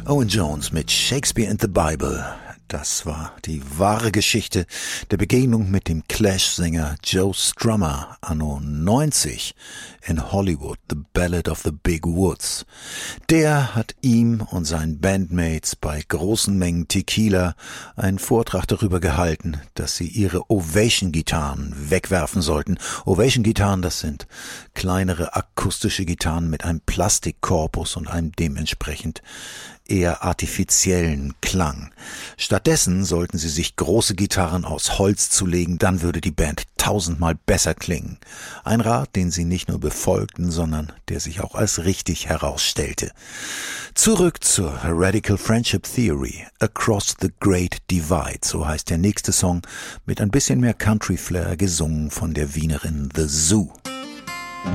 Owen Jones mit Shakespeare in the Bible. Das war die wahre Geschichte der Begegnung mit dem Clash-Sänger Joe Strummer anno 90 in Hollywood, The Ballad of the Big Woods. Der hat ihm und seinen Bandmates bei großen Mengen Tequila einen Vortrag darüber gehalten, dass sie ihre Ovation-Gitarren wegwerfen sollten. Ovation-Gitarren, das sind kleinere akustische Gitarren mit einem Plastikkorpus und einem dementsprechend eher artifiziellen Klang. Stattdessen sollten sie sich große Gitarren aus Holz zulegen, dann würde die Band 1000-mal besser klingen. Ein Rat, den sie nicht nur befolgten, sondern der sich auch als richtig herausstellte. Zurück zur Radical Friendship Theory, Across the Great Divide, so heißt der nächste Song, mit ein bisschen mehr Country-Flair gesungen von der Wienerin The Zoo.